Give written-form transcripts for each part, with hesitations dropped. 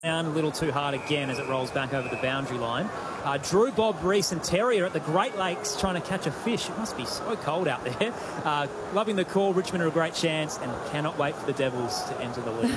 Down a little too hard again as it rolls back over the boundary line. Drew, Bob, Reese and Terry are at the Great Lakes trying to catch a fish. It must be so cold out there. Loving the call. Richmond are a great chance and cannot wait for the Devils to enter the league.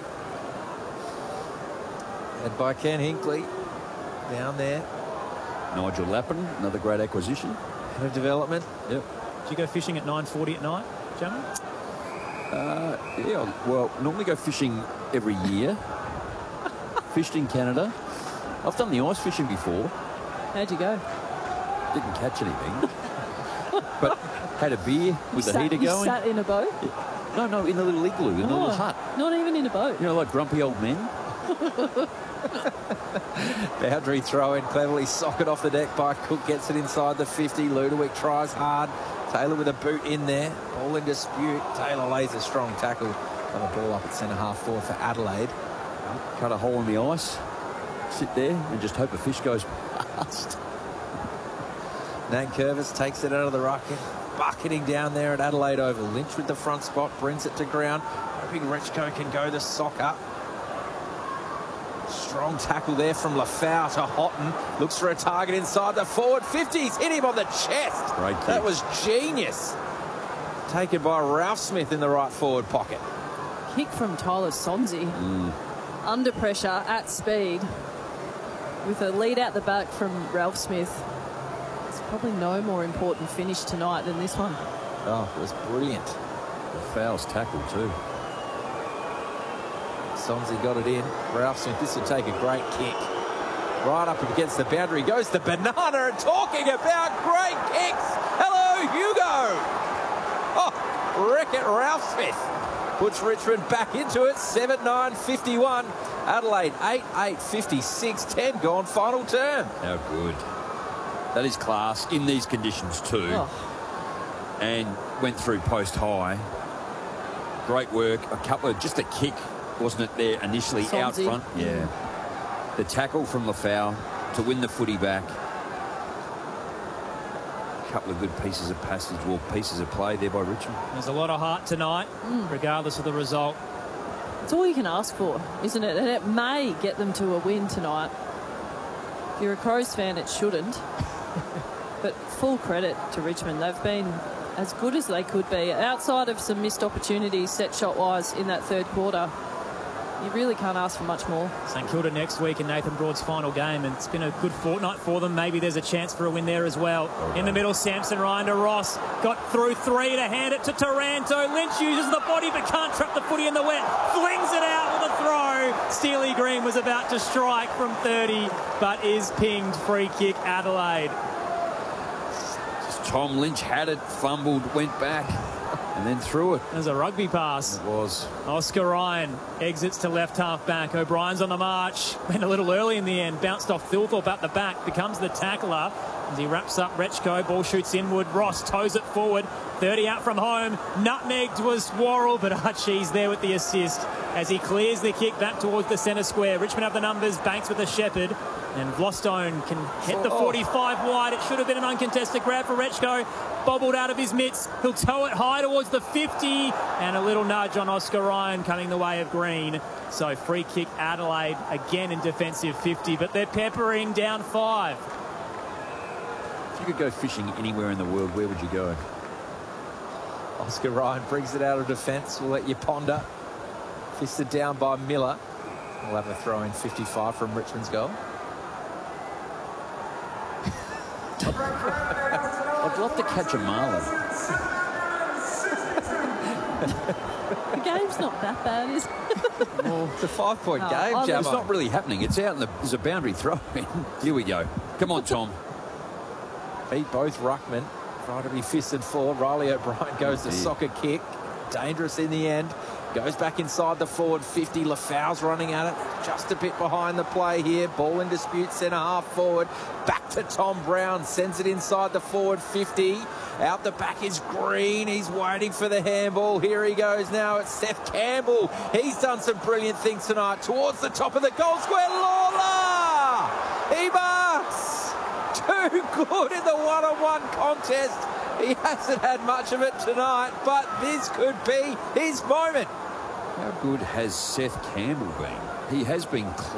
Led by Ken Hinkley down there. Nigel Lappin, another great acquisition. Head of development. Yep. Do you go fishing at 9:40 at night, Jamie? Yeah, well, normally go fishing every year. Fished in Canada. I've done the ice fishing before. How'd you go? Didn't catch anything. But had a beer with the heater going. You sat in a boat? No, in a little igloo, in a little hut. Not even in a boat? You know, like grumpy old men. Boundary throw in, cleverly socket off the deck by Cook, gets it inside the 50. Ludovic tries hard. Taylor with a boot in there. Ball in dispute. Taylor lays a strong tackle on the ball up at centre half forward for Adelaide. Cut a hole in the ice, sit there and just hope a fish goes past. Nankervis takes it out of the ruck, bucketing down there at Adelaide Oval. Lynch with the front spot, brings it to ground. Hoping Rechko can go the sock up. Strong tackle there from Lafau to Houghton. Looks for a target inside the forward 50. He's hit him on the chest. Great kick. That was genius. Taken by Ralph Smith in the right forward pocket. Kick from Tyler Sonsie. Under pressure, at speed, with a lead out the back from Ralph Smith. There's probably no more important finish tonight than this one. Oh, it was brilliant. The foul's tackle too. Sonsie got it in. Ralph Smith, this will take a great kick. Right up against the boundary goes the banana, and talking about great kicks. Hello, Hugo. Oh, wreck it, Ralph Smith. Puts Richmond back into it. 7-9-51. Adelaide 8-8-56. 10 gone. Final turn. How good. That is class in these conditions too. Oh. And went through post high. Great work. A couple of, just a kick, wasn't it there initially Sonsie. out front? Yeah. The tackle from Lafau to win the footy back. Couple of good pieces of passage, well, pieces of play there by Richmond. There's a lot of heart tonight, regardless of the result. It's all you can ask for, isn't it? And it may get them to a win tonight. If you're a Crows fan, it shouldn't. But full credit to Richmond. They've been as good as they could be. Outside of some missed opportunities, set shot-wise, in that third quarter, you really can't ask for much more. St Kilda next week in Nathan Broad's final game, and it's been a good fortnight for them. Maybe there's a chance for a win there as well. In the middle, Samson Ryan to Ross. Got through three to hand it to Taranto. Lynch uses the body but can't trap the footy in the wet. Flings it out with a throw. Steely Green was about to strike from 30, but is pinged. Free kick, Adelaide. Just Tom Lynch had it, fumbled, went back, and then threw it. There's a rugby pass. It was. Oscar Ryan exits to left half back. O'Brien's on the march. Went a little early in the end. Bounced off Thilthorpe at the back. Becomes the tackler as he wraps up Rechko. Ball shoots inward. Ross toes it forward. 30 out from home. Nutmegged was Worrell, but Archie's there with the assist as he clears the kick back towards the centre square. Richmond have the numbers. Banks with a Shepherd. And Vlostone can hit the 45 wide. It should have been an uncontested grab for Rechko. Bobbled out of his mitts. He'll tow it high towards the 50. And a little nudge on Oscar Ryan coming the way of Green. So free kick Adelaide again in defensive 50. But they're peppering down 5. If you could go fishing anywhere in the world, where would you go? Oscar Ryan brings it out of defence. We'll let you ponder. Fisted down by Miller. We'll have a throw in 55 from Richmond's goal. I'd love to catch a marlin. The game's not that bad, is it? Well, it's a 5-point game, Oh, Jammer. It's not really happening. It's out in the, there's a boundary throw in. Here we go. Come on, Tom. Beat both ruckmen. Try to be fisted forward. Riley O'Brien goes to soccer kick. Dangerous in the end. Goes back inside the forward 50. Lafau's running at it. Just a bit behind the play here. Ball in dispute, centre half forward. Back to Tom Brown. Sends it inside the forward 50. Out the back is Green. He's waiting for the handball. Here he goes now. It's Seth Campbell. He's done some brilliant things tonight. Towards the top of the goal square. Lawler! He marks! Too good in the one-on-one contest. He hasn't had much of it tonight, but this could be his moment. How good has Seth Campbell been? He has been